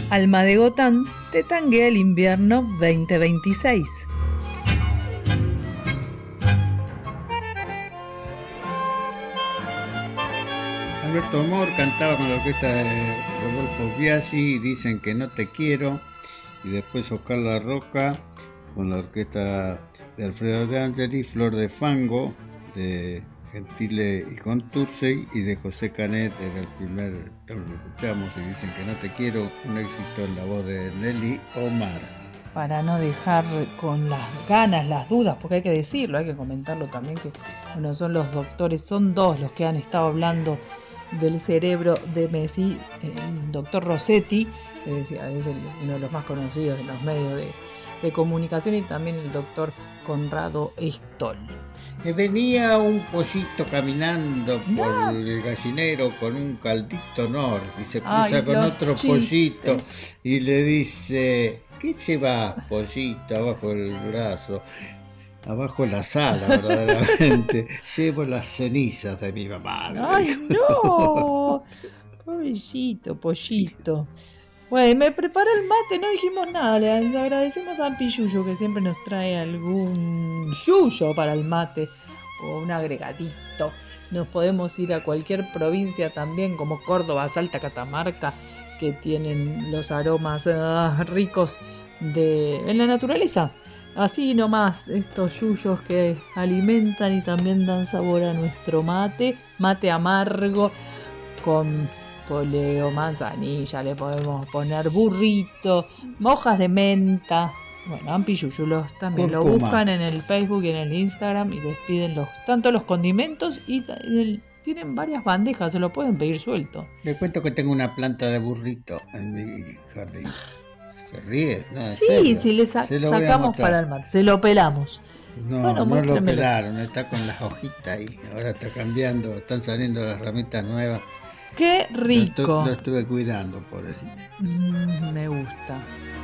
Alma de Gotán te tanguea el invierno 2026. Alberto Amor cantaba con la orquesta de Rodolfo Biaggi, Dicen que no te quiero, y después Oscar La Roca con la orquesta de Alfredo De Angeli, Flor de Fango, de Gentile y Contursi, y de José Canet, era el primer tema que escuchamos, y Dicen que no te quiero, un éxito en la voz de Nelly Omar. Para no dejar con las ganas, las dudas, porque hay que decirlo, hay que comentarlo también, que bueno, son los doctores, son dos los que han estado hablando del cerebro de Messi, el doctor Rossetti, que es uno de los más conocidos de los medios de comunicación, y también el doctor Conrado Stoll. Venía un pollito caminando por el gallinero con un caldito Nor y se cruza con otro pollito y le dice: ¿qué lleva, pollito, abajo el brazo? Abajo la sala, verdaderamente. Llevo las cenizas de mi mamá. ¡Ay, no! Pobrecito, pollito. Bueno, me preparó el mate, no dijimos nada. Le agradecemos a Ampi Yuyo, que siempre nos trae algún yuyo para el mate o un agregadito. Nos podemos ir a cualquier provincia también, como Córdoba, Salta, Catamarca, que tienen los aromas ricos en la naturaleza. Así nomás, estos yuyos que alimentan y también dan sabor a nuestro mate amargo con poleo, manzanilla, le podemos poner burrito, hojas de menta. Bueno, Ampi Yuyulos también lo buscan en el Facebook y en el Instagram y les piden tanto los condimentos y tienen varias bandejas, se lo pueden pedir suelto. Le cuento que tengo una planta de burrito en mi jardín. ¿Se ríe? No, sí, si le sacamos para el mate, se lo pelamos. No, bueno, no lo pelaron, está con las hojitas ahí, ahora está cambiando, están saliendo las ramitas nuevas. ¡Qué rico! Lo estuve cuidando, pobrecito. Me gusta.